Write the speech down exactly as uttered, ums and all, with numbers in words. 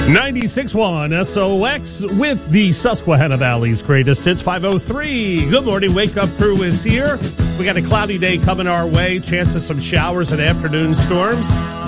ninety-six point one S O X with the Susquehanna Valley's greatest hits. five oh three. Good morning. Wake Up Crew is here. We got a cloudy day coming our way. Chance of some showers and afternoon storms.